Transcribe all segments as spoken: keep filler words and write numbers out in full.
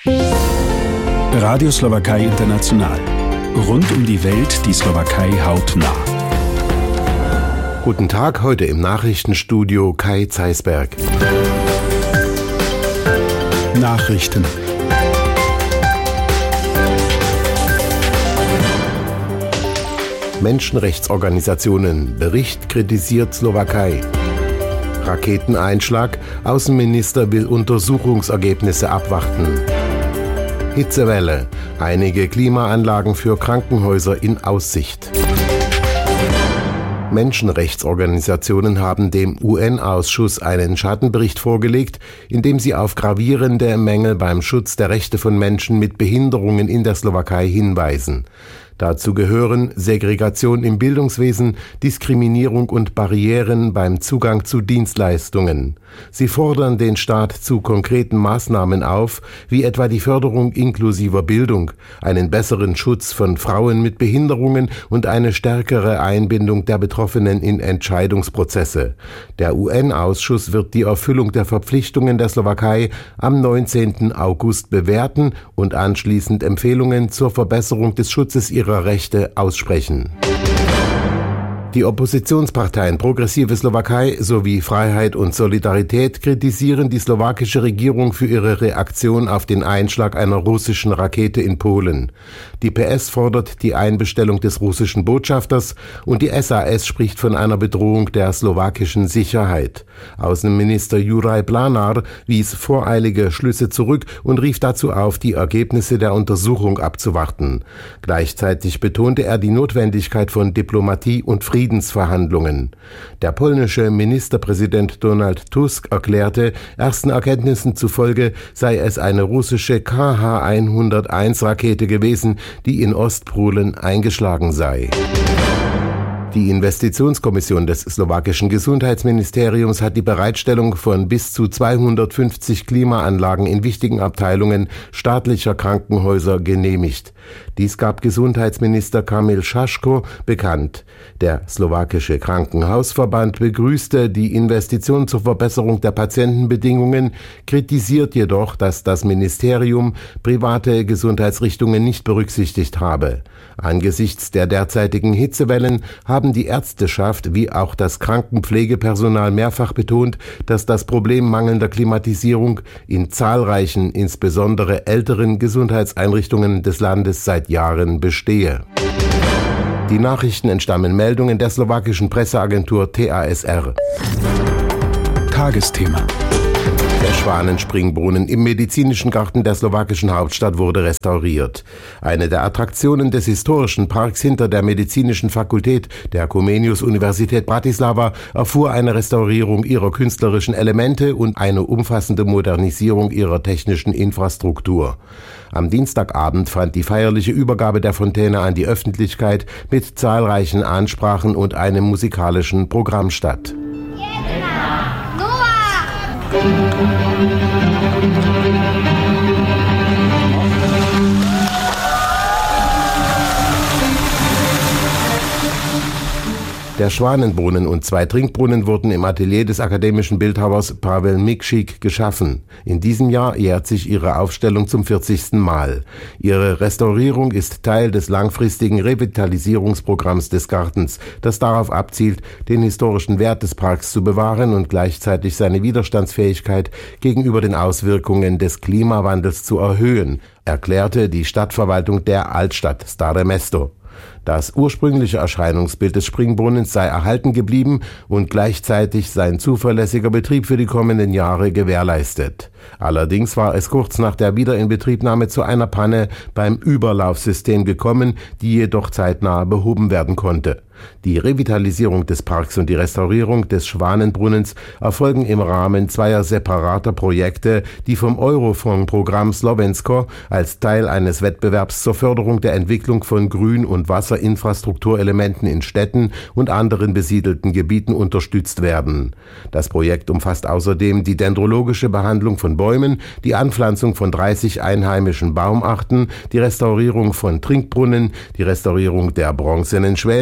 Radio Slowakei International. Rund um die Welt die Slowakei hautnah. Guten Tag, heute im Nachrichtenstudio Kai Zeisberg. Nachrichten. Menschenrechtsorganisationen. Bericht kritisiert Slowakei. Raketeneinschlag. Außenminister will Untersuchungsergebnisse abwarten. Hitzewelle. Einige Klimaanlagen für Krankenhäuser in Aussicht. Menschenrechtsorganisationen haben dem U N-Ausschuss einen Schattenbericht vorgelegt, in dem sie auf gravierende Mängel beim Schutz der Rechte von Menschen mit Behinderungen in der Slowakei hinweisen. Dazu gehören Segregation im Bildungswesen, Diskriminierung und Barrieren beim Zugang zu Dienstleistungen. Sie fordern den Staat zu konkreten Maßnahmen auf, wie etwa die Förderung inklusiver Bildung, einen besseren Schutz von Frauen mit Behinderungen und eine stärkere Einbindung der Betroffenen in Entscheidungsprozesse. Der U N-Ausschuss wird die Erfüllung der Verpflichtungen der Slowakei am neunzehnten August bewerten und anschließend Empfehlungen zur Verbesserung des Schutzes ihrer Rechte aussprechen. Die Oppositionsparteien Progressive Slowakei sowie Freiheit und Solidarität kritisieren die slowakische Regierung für ihre Reaktion auf den Einschlag einer russischen Rakete in Polen. Die P S fordert die Einbestellung des russischen Botschafters und die S A S spricht von einer Bedrohung der slowakischen Sicherheit. Außenminister Juraj Blánar wies voreilige Schlüsse zurück und rief dazu auf, die Ergebnisse der Untersuchung abzuwarten. Gleichzeitig betonte er die Notwendigkeit von Diplomatie und Frieden. Friedensverhandlungen. Der polnische Ministerpräsident Donald Tusk erklärte, ersten Erkenntnissen zufolge sei es eine russische K H hunderteins Rakete gewesen, die in Ostpolen eingeschlagen sei. Die Investitionskommission des slowakischen Gesundheitsministeriums hat die Bereitstellung von bis zu zweihundertfünfzig Klimaanlagen in wichtigen Abteilungen staatlicher Krankenhäuser genehmigt. Dies gab Gesundheitsminister Kamil Šaško bekannt. Der slowakische Krankenhausverband begrüßte die Investition zur Verbesserung der Patientenbedingungen, kritisiert jedoch, dass das Ministerium private Gesundheitsrichtungen nicht berücksichtigt habe. Angesichts der derzeitigen Hitzewellen haben die Ärzteschaft wie auch das Krankenpflegepersonal mehrfach betont, dass das Problem mangelnder Klimatisierung in zahlreichen, insbesondere älteren Gesundheitseinrichtungen des Landes seit Jahren bestehe. Die Nachrichten entstammen Meldungen der slowakischen Presseagentur T A S R. Tagesthema. Der Schwanenspringbrunnen im medizinischen Garten der slowakischen Hauptstadt wurde restauriert. Eine der Attraktionen des historischen Parks hinter der medizinischen Fakultät der Comenius-Universität Bratislava erfuhr eine Restaurierung ihrer künstlerischen Elemente und eine umfassende Modernisierung ihrer technischen Infrastruktur. Am Dienstagabend fand die feierliche Übergabe der Fontäne an die Öffentlichkeit mit zahlreichen Ansprachen und einem musikalischen Programm statt. Der Schwanenbrunnen und zwei Trinkbrunnen wurden im Atelier des akademischen Bildhauers Pavel Mikschik geschaffen. In diesem Jahr jährt sich ihre Aufstellung zum vierzigsten Mal. Ihre Restaurierung ist Teil des langfristigen Revitalisierungsprogramms des Gartens, das darauf abzielt, den historischen Wert des Parks zu bewahren und gleichzeitig seine Widerstandsfähigkeit gegenüber den Auswirkungen des Klimawandels zu erhöhen, erklärte die Stadtverwaltung der Altstadt Stare Mesto. Das ursprüngliche Erscheinungsbild des Springbrunnens sei erhalten geblieben und gleichzeitig sein zuverlässiger Betrieb für die kommenden Jahre gewährleistet. Allerdings war es kurz nach der Wiederinbetriebnahme zu einer Panne beim Überlaufsystem gekommen, die jedoch zeitnah behoben werden konnte. Die Revitalisierung des Parks und die Restaurierung des Schwanenbrunnens erfolgen im Rahmen zweier separater Projekte, die vom Eurofonds-Programm Slovensko als Teil eines Wettbewerbs zur Förderung der Entwicklung von Grün- und Wasserinfrastrukturelementen in Städten und anderen besiedelten Gebieten unterstützt werden. Das Projekt umfasst außerdem die dendrologische Behandlung von Bäumen, die Anpflanzung von dreißig einheimischen Baumarten, die Restaurierung von Trinkbrunnen, die Restaurierung der bronzenen Schwäne und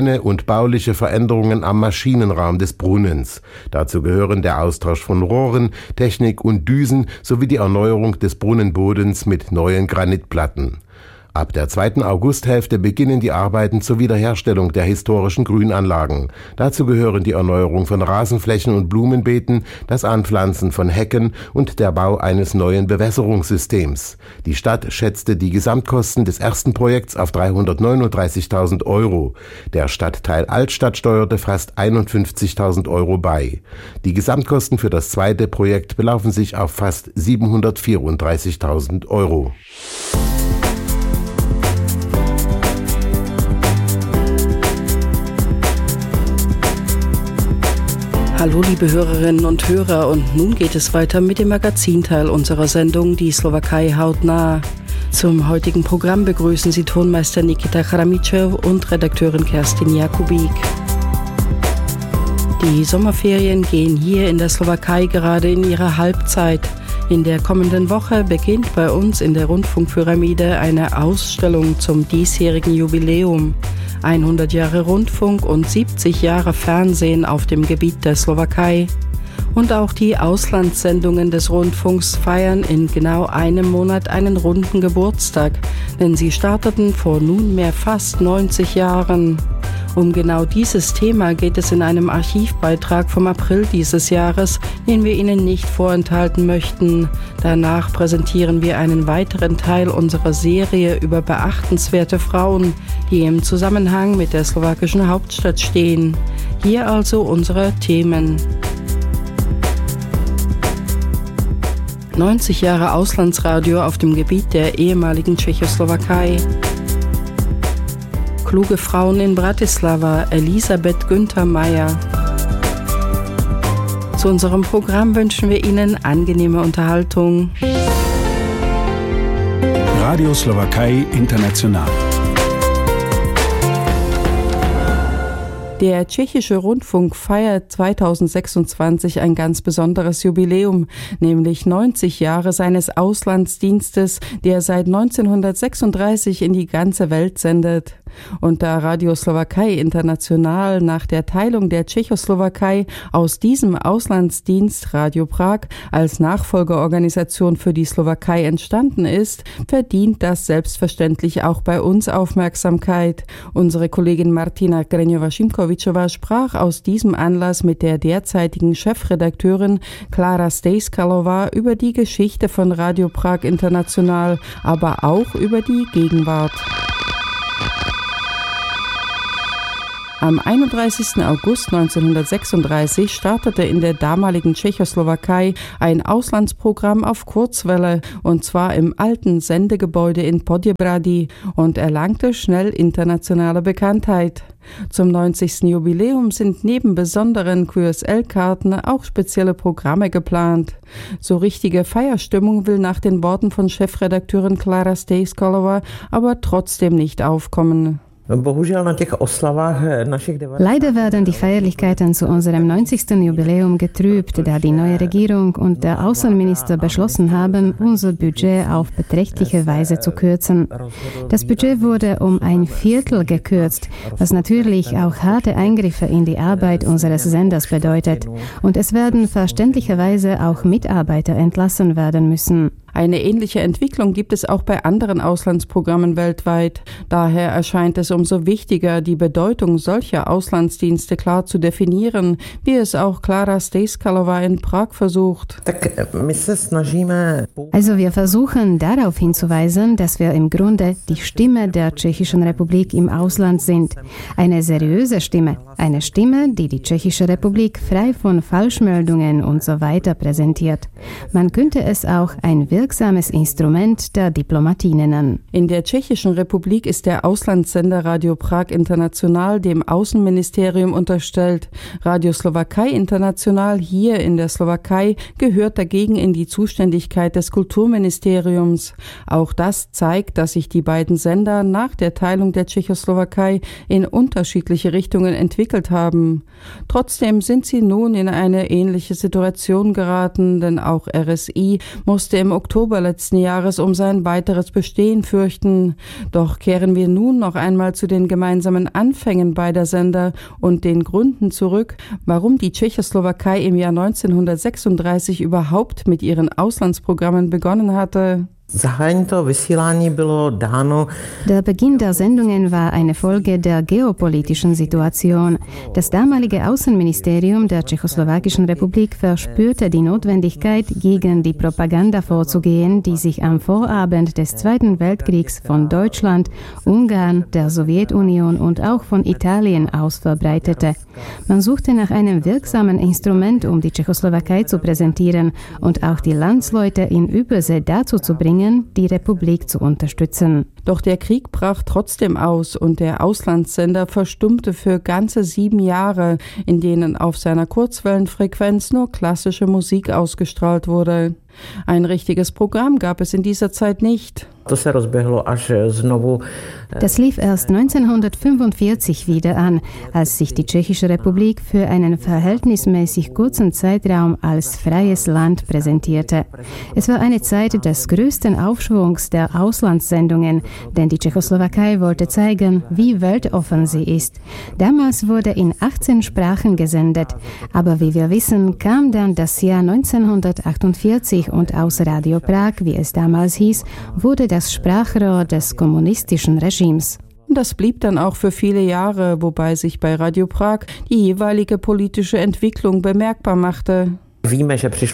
und bauliche Veränderungen am Maschinenraum des Brunnens. Dazu gehören der Austausch von Rohren, Technik und Düsen sowie die Erneuerung des Brunnenbodens mit neuen Granitplatten. Ab der zweiten Augusthälfte beginnen die Arbeiten zur Wiederherstellung der historischen Grünanlagen. Dazu gehören die Erneuerung von Rasenflächen und Blumenbeeten, das Anpflanzen von Hecken und der Bau eines neuen Bewässerungssystems. Die Stadt schätzte die Gesamtkosten des ersten Projekts auf dreihundertneununddreißigtausend Euro. Der Stadtteil Altstadt steuerte fast einundfünfzigtausend Euro bei. Die Gesamtkosten für das zweite Projekt belaufen sich auf fast siebenhundertvierunddreißigtausend Euro. Hallo liebe Hörerinnen und Hörer, und nun geht es weiter mit dem Magazinteil unserer Sendung Die Slowakei hautnah. Zum heutigen Programm begrüßen Sie Tonmeister Nikita Chramytschew und Redakteurin Kerstin Jakubik. Die Sommerferien gehen hier in der Slowakei gerade in ihre Halbzeit. In der kommenden Woche beginnt bei uns in der Rundfunkpyramide eine Ausstellung zum diesjährigen Jubiläum. hundert Jahre Rundfunk und siebzig Jahre Fernsehen auf dem Gebiet der Slowakei. Und auch die Auslandssendungen des Rundfunks feiern in genau einem Monat einen runden Geburtstag, denn sie starteten vor nunmehr fast neunzig Jahren. Um genau dieses Thema geht es in einem Archivbeitrag vom April dieses Jahres, den wir Ihnen nicht vorenthalten möchten. Danach präsentieren wir einen weiteren Teil unserer Serie über beachtenswerte Frauen, die im Zusammenhang mit der slowakischen Hauptstadt stehen. Hier also unsere Themen. neunzig Jahre Auslandsradio auf dem Gebiet der ehemaligen Tschechoslowakei. Kluge Frauen in Bratislava, Elisabeth Günther Meyer. Zu unserem Programm wünschen wir Ihnen angenehme Unterhaltung. Radio Slowakei International. Der tschechische Rundfunk feiert zweitausendsechsundzwanzig ein ganz besonderes Jubiläum, nämlich neunzig Jahre seines Auslandsdienstes, der seit neunzehnhundertsechsunddreißig in die ganze Welt sendet. Und da Radio Slowakei International nach der Teilung der Tschechoslowakei aus diesem Auslandsdienst Radio Prag als Nachfolgeorganisation für die Slowakei entstanden ist, verdient das selbstverständlich auch bei uns Aufmerksamkeit. Unsere Kollegin Martina Greňová-Šimkovičová sprach aus diesem Anlass mit der derzeitigen Chefredakteurin Klára Stejskalová über die Geschichte von Radio Prag International, aber auch über die Gegenwart. Am einunddreißigsten August neunzehnhundertsechsunddreißig startete in der damaligen Tschechoslowakei ein Auslandsprogramm auf Kurzwelle, und zwar im alten Sendegebäude in Poděbrady, und erlangte schnell internationale Bekanntheit. Zum neunzigsten Jubiläum sind neben besonderen Q S L-Karten auch spezielle Programme geplant. So richtige Feierstimmung will nach den Worten von Chefredakteurin Klára Stejskalová aber trotzdem nicht aufkommen. Leider werden die Feierlichkeiten zu unserem neunzigsten Jubiläum getrübt, da die neue Regierung und der Außenminister beschlossen haben, unser Budget auf beträchtliche Weise zu kürzen. Das Budget wurde um ein Viertel gekürzt, was natürlich auch harte Eingriffe in die Arbeit unseres Senders bedeutet. Und es werden verständlicherweise auch Mitarbeiter entlassen werden müssen. Eine ähnliche Entwicklung gibt es auch bei anderen Auslandsprogrammen weltweit. Daher erscheint es umso wichtiger, die Bedeutung solcher Auslandsdienste klar zu definieren, wie es auch Klára Stejskalová in Prag versucht. Also wir versuchen darauf hinzuweisen, dass wir im Grunde die Stimme der Tschechischen Republik im Ausland sind. Eine seriöse Stimme. Eine Stimme, die die Tschechische Republik frei von Falschmeldungen und so weiter präsentiert. Man könnte es auch ein wirksames Instrument der Diplomatie nennen. In der Tschechischen Republik ist der Auslandssender Radio Prag International dem Außenministerium unterstellt. Radio Slowakei International hier in der Slowakei gehört dagegen in die Zuständigkeit des Kulturministeriums. Auch das zeigt, dass sich die beiden Sender nach der Teilung der Tschechoslowakei in unterschiedliche Richtungen entwickelt haben. Trotzdem sind sie nun in eine ähnliche Situation geraten, denn auch R S I musste im Oktober Oktober letzten Jahres um sein weiteres Bestehen fürchten. Doch kehren wir nun noch einmal zu den gemeinsamen Anfängen beider Sender und den Gründen zurück, warum die Tschechoslowakei im Jahr neunzehnhundertsechsunddreißig überhaupt mit ihren Auslandsprogrammen begonnen hatte. Der Beginn der Sendungen war eine Folge der geopolitischen Situation. Das damalige Außenministerium der Tschechoslowakischen Republik verspürte die Notwendigkeit, gegen die Propaganda vorzugehen, die sich am Vorabend des Zweiten Weltkriegs von Deutschland, Ungarn, der Sowjetunion und auch von Italien aus verbreitete. Man suchte nach einem wirksamen Instrument, um die Tschechoslowakei zu präsentieren und auch die Landsleute in Übersee dazu zu bringen, die Republik zu unterstützen. Doch der Krieg brach trotzdem aus und der Auslandssender verstummte für ganze sieben Jahre, in denen auf seiner Kurzwellenfrequenz nur klassische Musik ausgestrahlt wurde. Ein richtiges Programm gab es in dieser Zeit nicht. Das lief erst neunzehnhundertfünfundvierzig wieder an, als sich die Tschechische Republik für einen verhältnismäßig kurzen Zeitraum als freies Land präsentierte. Es war eine Zeit des größten Aufschwungs der Auslandssendungen, denn die Tschechoslowakei wollte zeigen, wie weltoffen sie ist. Damals wurde in achtzehn Sprachen gesendet, aber wie wir wissen, kam dann das Jahr neunzehnhundertachtundvierzig und aus Radio Prag, wie es damals hieß, wurde das Sprachrohr des kommunistischen Regimes. Das blieb dann auch für viele Jahre, wobei sich bei Radio Prag die jeweilige politische Entwicklung bemerkbar machte. Wir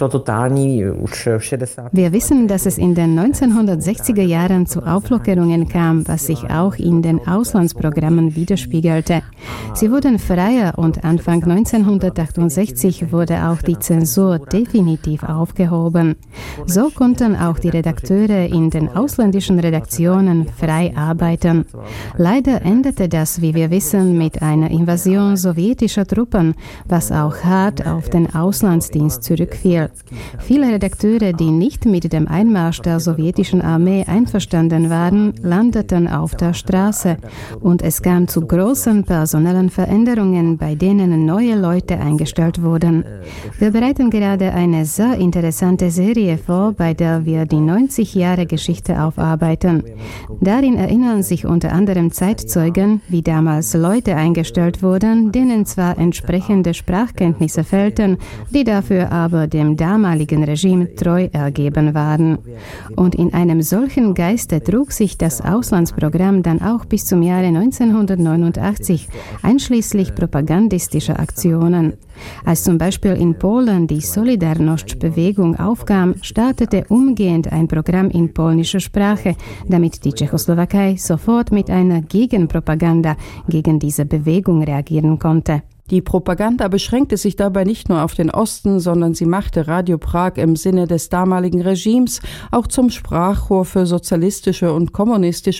wissen, dass es in den neunzehnhundertsechziger Jahren zu Auflockerungen kam, was sich auch in den Auslandsprogrammen widerspiegelte. Sie wurden freier und Anfang neunzehnhundertachtundsechzig wurde auch die Zensur definitiv aufgehoben. So konnten auch die Redakteure in den ausländischen Redaktionen frei arbeiten. Leider endete das, wie wir wissen, mit einer Invasion sowjetischer Truppen, was auch hart auf den Auslandsdienst zurückfiel. Viele Redakteure, die nicht mit dem Einmarsch der sowjetischen Armee einverstanden waren, landeten auf der Straße und es kam zu großen personellen Veränderungen, bei denen neue Leute eingestellt wurden. Wir bereiten gerade eine sehr interessante Serie vor, bei der wir die neunzig Jahre Geschichte aufarbeiten. Darin erinnern sich unter anderem Zeitzeugen, wie damals Leute eingestellt wurden, denen zwar entsprechende Sprachkenntnisse fehlten, die dafür aber dem damaligen Regime treu ergeben waren. Und in einem solchen Geiste trug sich das Auslandsprogramm dann auch bis zum Jahre neunzehnhundertneunundachtzig, einschließlich propagandistischer Aktionen. Als zum Beispiel in Polen die Solidarność-Bewegung aufkam, startete umgehend ein Programm in polnischer Sprache, damit die Tschechoslowakei sofort mit einer Gegenpropaganda gegen diese Bewegung reagieren konnte. Die Propaganda beschränkte sich dabei nicht nur auf den Osten, sondern sie machte Radio Prag im Sinne des damaligen Regimes auch zum Sprachrohr für sozialistische und kommunistische